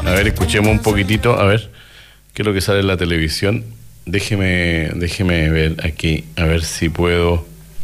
A ver, escuchemos un poquitito, a ver qué es lo que sale en la televisión. Déjeme ver aquí, a ver si puedo.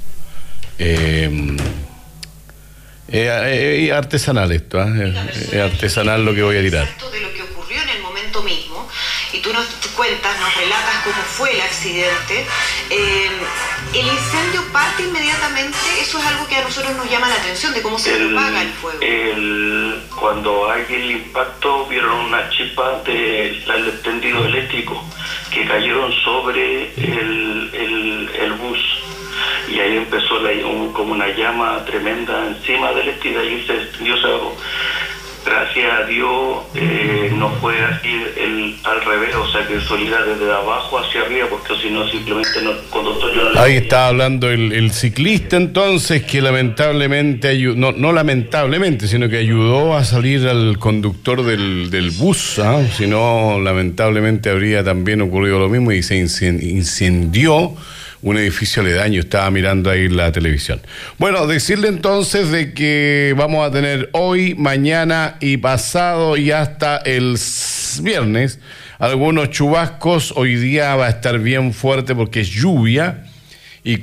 Artesanal esto, es artesanal lo que voy a tirar. De lo que ocurrió en el momento mismo, y tú nos cuentas, nos relatas cómo fue el accidente. El incendio parte inmediatamente, eso es algo que a nosotros nos llama la atención, de cómo se propaga el fuego. Cuando hay el impacto, vieron una chispa del tendido eléctrico que cayeron sobre el bus. Y ahí empezó como una llama tremenda encima del y de ahí se extendió. Gracias a Dios no fue así al revés, o sea que saliera desde abajo hacia arriba, porque si no simplemente no, cuando yo... Ahí está hablando el ciclista entonces, que lamentablemente, no lamentablemente, sino que ayudó a salir al conductor del bus, si no lamentablemente habría también ocurrido lo mismo y se incendió un edificio aledaño. Estaba mirando ahí la televisión. Bueno, decirle entonces de que vamos a tener hoy, mañana y pasado y hasta el viernes algunos chubascos. Hoy día va a estar bien fuerte porque es lluvia y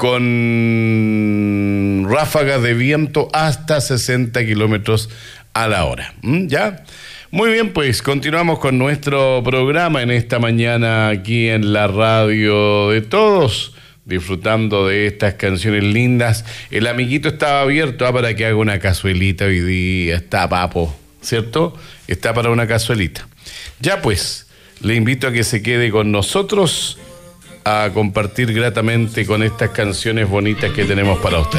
con ráfagas de viento hasta 60 kilómetros a la hora. ¿Ya? Muy bien, pues continuamos con nuestro programa en esta mañana aquí en la radio de todos, disfrutando de estas canciones lindas. El amiguito estaba abierto para que haga una cazuelita hoy día. Está papo, ¿cierto? Está para una cazuelita. Ya pues, le invito a que se quede con nosotros a compartir gratamente con estas canciones bonitas que tenemos para usted.